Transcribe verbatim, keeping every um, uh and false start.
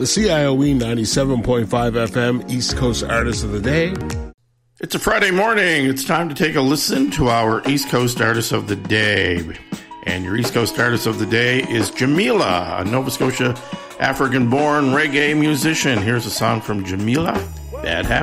the C I O E ninety-seven point five F M East Coast Artist of the Day. It's a Friday morning. It's time to take a listen to our East Coast Artist of the Day. And your East Coast Artist of the Day is Jamila, a Nova Scotia African-born reggae musician. Here's a song from Jamila, Bad Habit.